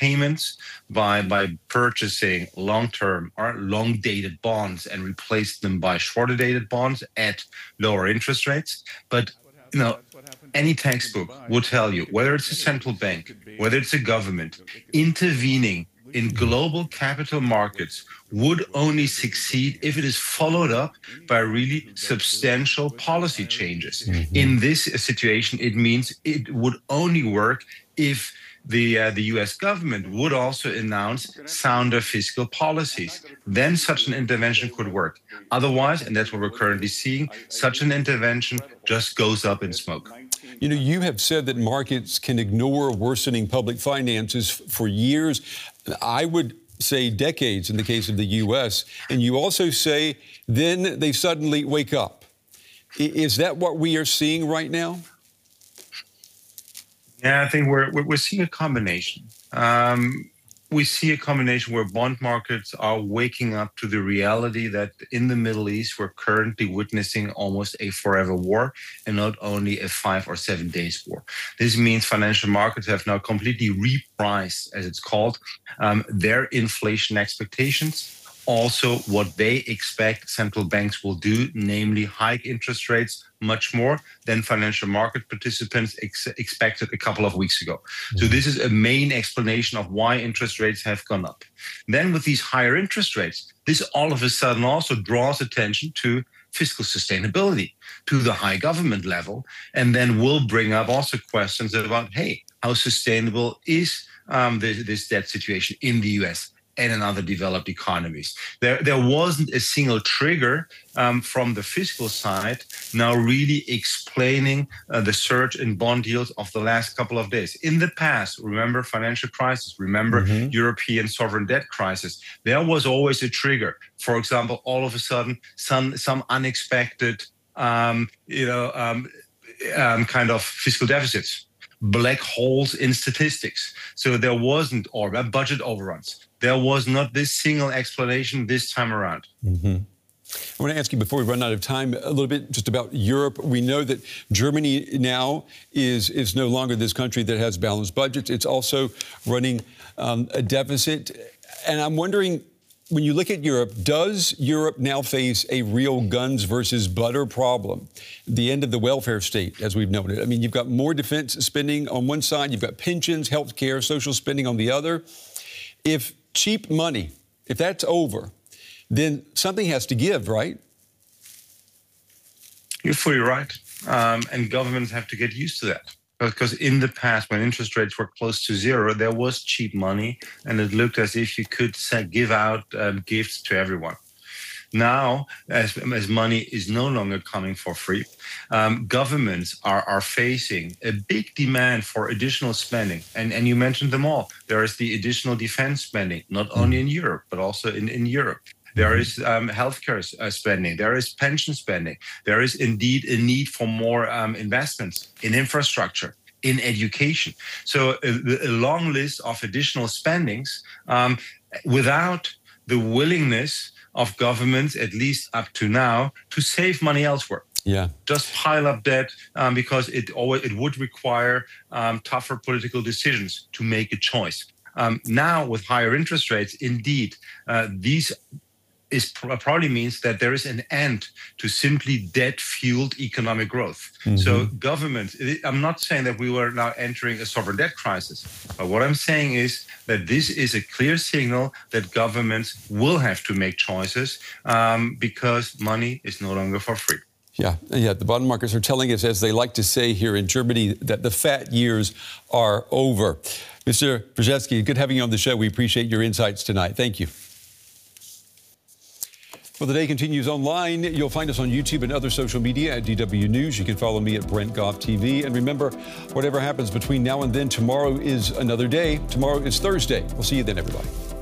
payments by purchasing long-term or long-dated bonds and replace them by shorter-dated bonds at lower interest rates. But any textbook will tell you, whether it's a central bank, whether it's a government, intervening in global capital markets would only succeed if it is followed up by really substantial policy changes. In this situation, it means it would only work if the US government would also announce sounder fiscal policies. Then such an intervention could work. Otherwise, and that's what we're currently seeing, such an intervention just goes up in smoke. You have said that markets can ignore worsening public finances for years. I would say decades in the case of the U.S. And you also say then they suddenly wake up. Is that what we are seeing right now? Yeah, I think we're seeing a combination. We see a combination where bond markets are waking up to the reality that in the Middle East, we're currently witnessing almost a forever war and not only a 5 or 7 days war. This means financial markets have now completely repriced, as it's called, their inflation expectations. Also, what they expect central banks will do, namely hike interest rates much more than financial market participants expected a couple of weeks ago. So this is a main explanation of why interest rates have gone up. Then with these higher interest rates, this all of a sudden also draws attention to fiscal sustainability, to the high government level, and then will bring up also questions about, hey, how sustainable is this debt situation in the US? And in other developed economies. There wasn't a single trigger from the fiscal side now really explaining the surge in bond yields of the last couple of days. In the past, remember financial crisis, remember European sovereign debt crisis, there was always a trigger. For example, all of a sudden, some unexpected kind of fiscal deficits, black holes in statistics. So there wasn't, or budget overruns. There was not this single explanation this time around. I want to ask you, before we run out of time, a little bit just about Europe. We know that Germany now is no longer this country that has balanced budgets. It's also running a deficit. And I'm wondering, when you look at Europe, does Europe now face a real guns versus butter problem? The end of the welfare state, as we've noted. I mean, you've got more defense spending on one side, you've got pensions, health care, social spending on the other. If cheap money, if that's over, then something has to give, right? You're fully right. And governments have to get used to that. Because in the past, when interest rates were close to zero, there was cheap money, and it looked as if you could give out gifts to everyone. Now, as money is no longer coming for free, governments are facing a big demand for additional spending. And you mentioned them all. There is the additional defense spending, not only in Europe, but also in Europe. There is healthcare spending. There is pension spending. There is indeed a need for more investments in infrastructure, in education. So a long list of additional spendings without the willingness of governments, at least up to now, to save money elsewhere. Yeah. Just pile up debt because it would require tougher political decisions to make a choice. Now, with higher interest rates, indeed, these probably means that there is an end to simply debt-fueled economic growth. So governments, I'm not saying that we were now entering a sovereign debt crisis, but what I'm saying is that this is a clear signal that governments will have to make choices because money is no longer for free. Yeah, the bond markets are telling us, as they like to say here in Germany, that the fat years are over. Mr. Brzezinski, good having you on the show. We appreciate your insights tonight. Thank you. Well, the day continues online. You'll find us on YouTube and other social media at DW News. You can follow me at Brent Goff TV. And remember, whatever happens between now and then, tomorrow is another day. Tomorrow is Thursday. We'll see you then, everybody.